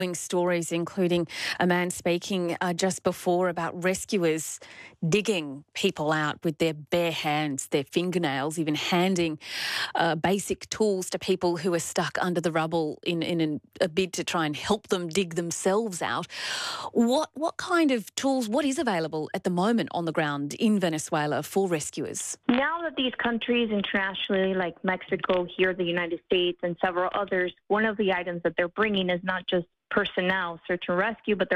Stories, including a man speaking just before about rescuers digging people out with their bare hands, their fingernails, even handing basic tools to people who are stuck under the rubble in a bid to try and help them dig themselves out. What kind of tools, what is available at the moment on the ground in Venezuela for rescuers? Now that these countries internationally, like Mexico, here, the United States, and several others, one of the items that they're bringing is not just personnel, search and rescue, but